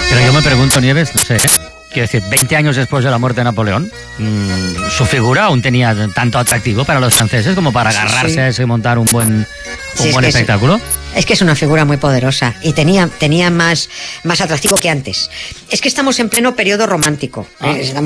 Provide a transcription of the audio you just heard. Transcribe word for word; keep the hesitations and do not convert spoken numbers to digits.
Pero yo me pregunto, Nieves, no sé, quiero decir, veinte años después de la muerte de Napoleón, mmm, su figura aún tenía tanto atractivo para los franceses como para agarrarse sí. a eso y montar un buen, un sí, buen es espectáculo. Es, es que es una figura muy poderosa y tenía, tenía más, más atractivo que antes. Es que estamos en pleno periodo romántico. Ah. Estamos